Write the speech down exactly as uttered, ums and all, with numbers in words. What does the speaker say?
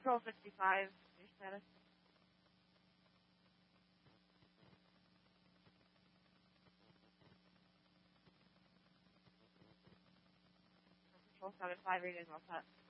Patrol sixty-five, your status. Patrol seventy-five, reading all set.